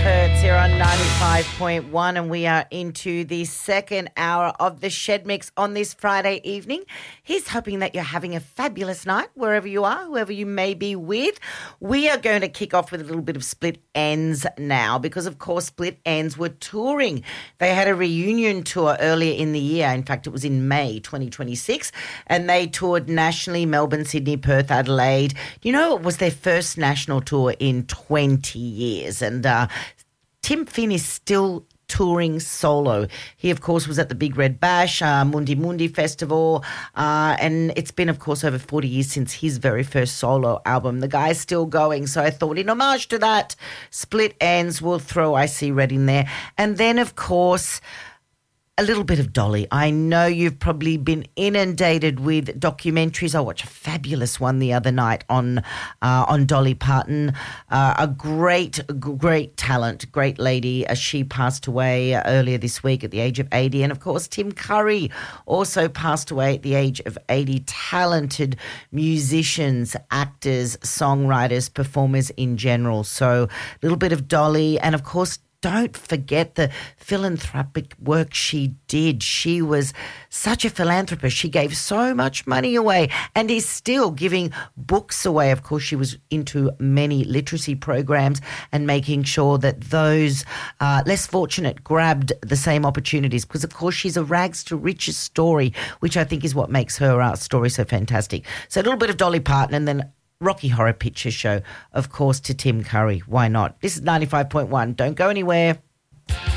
Hertz here on 95.1, and we are into the second hour of the Shed Mix on this Friday evening. He's hoping that you're having a fabulous night wherever you are, whoever you may be with. We are going to kick off with a little bit of Split Enz now because, of course, Split Enz were touring. They had a reunion tour earlier in the year. In fact, it was in May 2026, and they toured nationally, Melbourne, Sydney, Perth, Adelaide. You know, it was their first national tour in 20 years, and Tim Finn is still touring solo. He, of course, was at the Big Red Bash, Mundi Mundi Festival, and it's been, of course, over 40 years since his very first solo album. The guy's still going, so I thought in homage to that, Split Enz will throw I See Red in there. And then, of course, a little bit of Dolly. I know you've probably been inundated with documentaries. I watched a fabulous one the other night on Dolly Parton. A great talent, great lady. She passed away earlier this week at the age of 80. And, of course, Tim Curry also passed away at the age of 80. Talented musicians, actors, songwriters, performers in general. So a little bit of Dolly, and, of course, don't forget the philanthropic work she did. She was such a philanthropist. She gave so much money away and is still giving books away. Of course, she was into many literacy programs and making sure that those less fortunate grabbed the same opportunities because, of course, she's a rags to riches story, which I think is what makes her story so fantastic. So a little bit of Dolly Parton and then Rocky Horror Picture Show, of course, to Tim Curry. Why not? This is 95.1. Don't go anywhere.